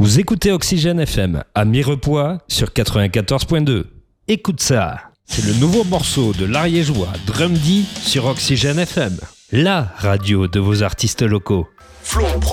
Vous écoutez Oxygène FM à Mirepoix sur 94.2. Écoute ça, c'est le nouveau morceau de l'Ariégeois Drumdy sur Oxygène FM, la radio de vos artistes locaux. Flow Pro.